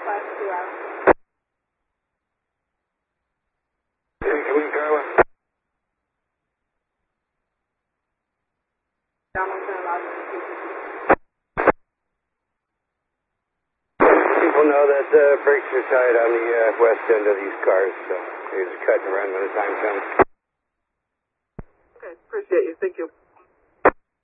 People know that brakes are tight on the west end of these cars, so there's a cut and run when the time comes. Okay, appreciate you. Thank you.